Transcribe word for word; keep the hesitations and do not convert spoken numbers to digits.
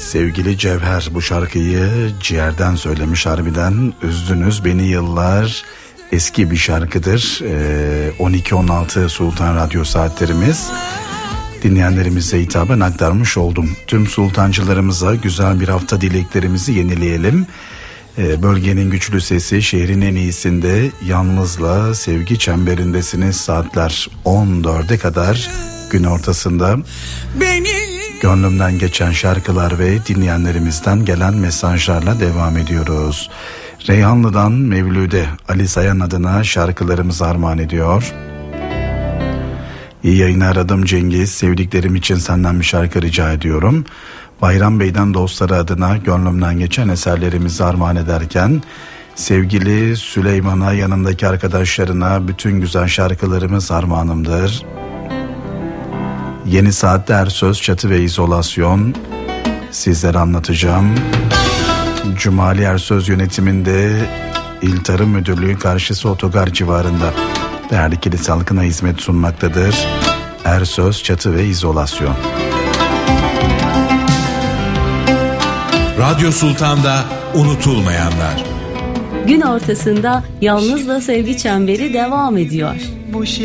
sevgili Cevher bu şarkıyı ciğerden söylemiş, harbiden üzdünüz beni yıllar. Eski bir şarkıdır. Ee, on iki on altı Sultan Radyo saatlerimiz. Dinleyenlerimize hitaben aktarmış oldum. Tüm sultancılarımıza güzel bir hafta dileklerimizi yenileyelim. Ee, bölgenin güçlü sesi, şehrin en iyisinde yalnızla sevgi çemberindesiniz. Saatler on dörde kadar gün ortasında. Beni... Gönlümden geçen şarkılar ve dinleyenlerimizden gelen mesajlarla devam ediyoruz. Reyhanlı'dan Mevlüde Ali Sayan adına şarkılarımızı armağan ediyor. İyi yayınlar adım Cengiz. Sevdiklerim için senden bir şarkı rica ediyorum. Bayram Bey'den dostları adına gönlümden geçen eserlerimizi armağan ederken sevgili Süleyman'a, yanındaki arkadaşlarına bütün güzel şarkılarımız armağanımdır. Yeni saatte Ersöz, Çatı ve İzolasyon sizlere anlatacağım. Cumali Ersöz yönetiminde İl Tarım Müdürlüğü karşısı otogar civarında değerli kilit halkına hizmet sunmaktadır. Ersöz, Çatı ve İzolasyon. Radyo Sultan'da unutulmayanlar. Gün ortasında yalnızla sevgi çemberi devam ediyor.